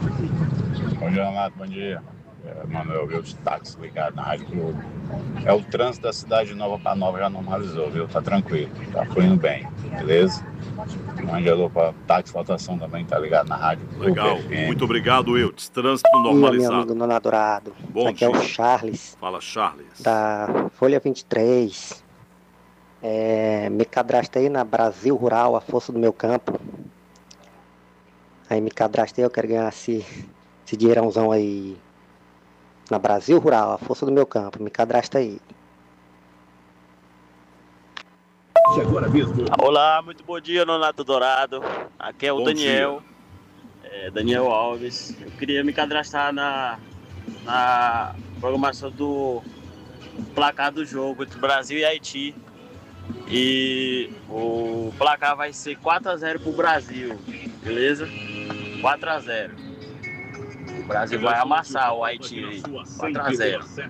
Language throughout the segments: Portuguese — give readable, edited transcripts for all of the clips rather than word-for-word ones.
Bom dia, Renato, bom dia. Manuel, viu, os táxis ligados na Rádio Clube. O trânsito da cidade de Nova para Nova já normalizou, viu? Tá tranquilo, tá fluindo bem, beleza? Mande alô para táxi lotação também, tá ligado na Rádio Clube. Legal, FM. muito obrigado, Eudes. Trânsito Bom dia, meu normalizado. amigo Nono Adorado. Bom Aqui é o dia. Charles, Fala, Charles. da Folha 23. Me cadastrei na Brasil Rural, a força do meu campo. Aí me cadastrei, eu quero ganhar esse dinheirãozão aí na Brasil Rural, a força do meu campo. Me cadastra aí. Olá, muito bom dia, Nonato Dourado. Aqui é o Bom Daniel, Daniel Alves. Eu queria me cadastrar na programação do placar do jogo entre Brasil e Haiti. E o placar vai ser 4-0 pro Brasil, beleza? 4-0. O Brasil vai amassar o Haiti aí, 4-0.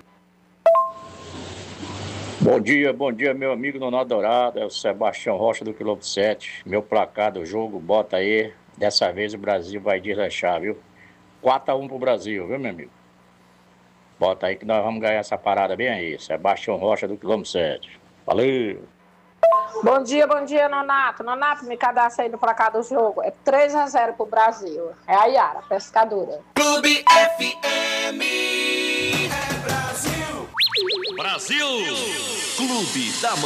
Bom dia, meu amigo Nonato Dourado, é o Sebastião Rocha do quilômetro 7. Meu placar do jogo, bota aí. Dessa vez o Brasil vai deslanchar, viu? 4-1 pro Brasil, viu, meu amigo? Bota aí que nós vamos ganhar essa parada bem aí. Sebastião Rocha do quilômetro 7. Valeu! Bom dia, Nonato. Nonato, me cadastra aí no placar do jogo. É 3-0 pro Brasil. É a Yara, pescadora. Clube FM. É Brasil. Brasil! Clube da